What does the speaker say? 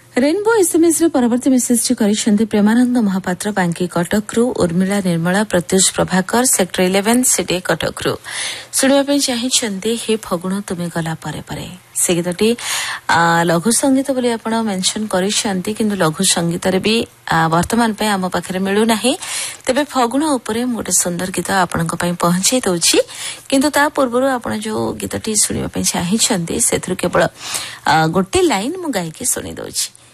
Rainbow SMS रे परवर्ती message करिसेंती Premanand Mahapatra बांकी कटकरू उर्मिला निर्मला प्रत्युष प्रभाकर सेक्टर 11 सिटी कटकरू सुनिबा पे चाहिछंती हे फगुण तुमे गला परे परे से गीतटी लघु संगीत बोली आपण मेंशन करिसेंती किंतु लघु संगीत रे भी वर्तमान पे आम पाखरे मिलु नाही तबे फगुण उपरे मोटे सुंदर गीत आपनक पई पहुंचे दउछि किंतु ता पूर्वरु आपण जो गीतटी सुनिबा पे चाहिछंती सेथरु केवल गोटे लाइन मु गाय के सुनि दउछि।